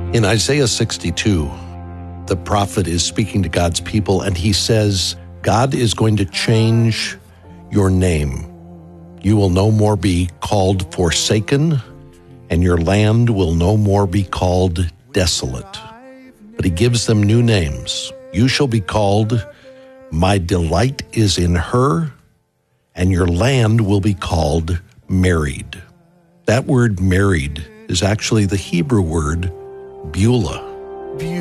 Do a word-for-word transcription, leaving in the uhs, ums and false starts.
In Isaiah sixty-two, the prophet is speaking to God's people, and he says, God is going to change your name. You will no more be called forsaken, and your land will no more be called desolate. But he gives them new names. You shall be called, My delight is in her, and your land will be called married. That word married is actually the Hebrew word Beulah.